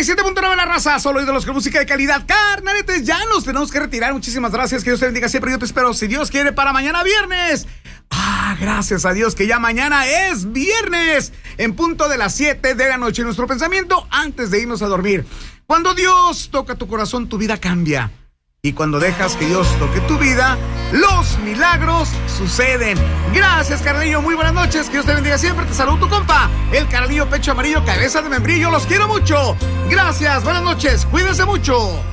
97.9 la raza, solo ídolos con música de calidad. Carnaletes, ya nos tenemos que retirar. Muchísimas gracias, que Dios te bendiga siempre. Yo te espero, si Dios quiere, para mañana viernes. Gracias a Dios que ya mañana es viernes, en punto de las 7 de la noche. Nuestro pensamiento antes de irnos a dormir: cuando Dios toca tu corazón, tu vida cambia. Y cuando dejas que Dios toque tu vida, los milagros suceden. Gracias, carnalillo. Muy buenas noches. Que Dios te bendiga siempre. Te saludo tu compa, el carnalillo pecho amarillo, cabeza de membrillo. Los quiero mucho. Gracias. Buenas noches. Cuídense mucho.